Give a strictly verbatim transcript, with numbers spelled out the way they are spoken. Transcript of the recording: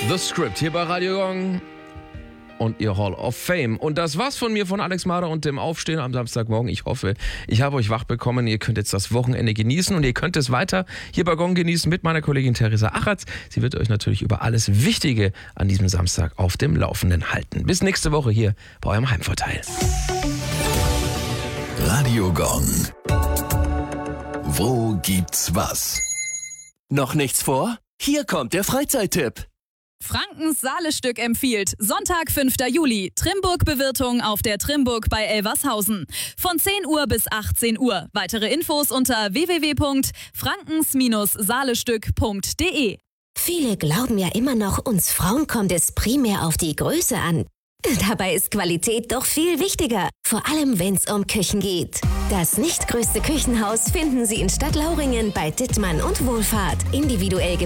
The Script hier bei Radio Gong und ihr Hall of Fame. Und das war's von mir, von Alex Marder und dem Aufstehen am Samstagmorgen. Ich hoffe, ich habe euch wach bekommen. Ihr könnt jetzt das Wochenende genießen und ihr könnt es weiter hier bei Gong genießen mit meiner Kollegin Theresa Achatz. Sie wird euch natürlich über alles Wichtige an diesem Samstag auf dem Laufenden halten. Bis nächste Woche hier bei eurem Heimvorteil. Radio Gong. Wo gibt's was? Noch nichts vor? Hier kommt der Freizeittipp. Frankens Saalestück empfiehlt. Sonntag, fünfter Juli. Trimburg-Bewirtung auf der Trimburg bei Elvershausen. Von zehn Uhr bis achtzehn Uhr. Weitere Infos unter w w w punkt frankens saalestück punkt d e. Viele glauben ja immer noch, uns Frauen kommt es primär auf die Größe an. Dabei ist Qualität doch viel wichtiger, vor allem wenn es um Küchen geht. Das nicht größte Küchenhaus finden Sie in Stadtlauringen bei Dittmann und Wohlfahrt. Individuell